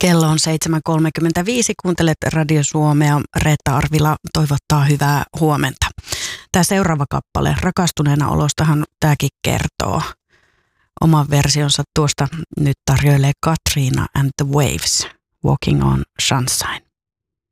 Kello on 7.35. Kuuntelet Radio Suomea. Reetta Arvila toivottaa hyvää huomenta. Tämä seuraava kappale, Rakastuneena olostahan tämäkin kertoo. Oman versionsa tuosta nyt tarjoilee Katriina and the Waves, Walking on Sunshine.